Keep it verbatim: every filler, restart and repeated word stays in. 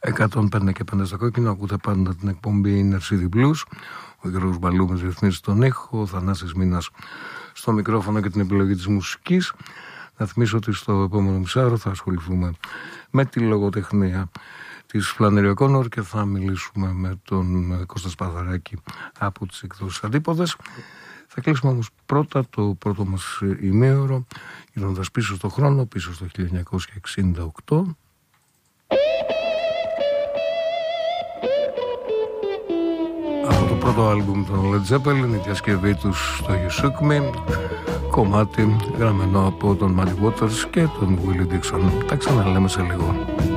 εκατόν πέντε και πέντε στα κόκκινα. Ακούτε πάντα την εκπομπή Inner City Blues. Ο Γιώργος Μπαλούμας ρυθμίζει τον ήχο, ο Θανάσης Μήνας στο μικρόφωνο και την επιλογή της μουσικής. Να θυμίσω ότι στο επόμενο μισάωρο θα ασχοληθούμε με τη λογοτεχνία της Φλανέριο Κόνορ και θα μιλήσουμε με τον Κώστα Σπαθαράκη από τις εκδόσεις Αντίποδες. Θα κλείσουμε όμως πρώτα το πρώτο μας ημίωρο, γυρνώντας πίσω στο χρόνο, πίσω στο χίλια εννιακόσια εξήντα οκτώ. Από το πρώτο άλμπουμ των Led Zeppelin, η διασκευή τους στο You Shook Me, κομμάτι γραμμένο από τον Muddy Waters και τον Willie Dixon. Τα ξαναλέμε σε λίγο.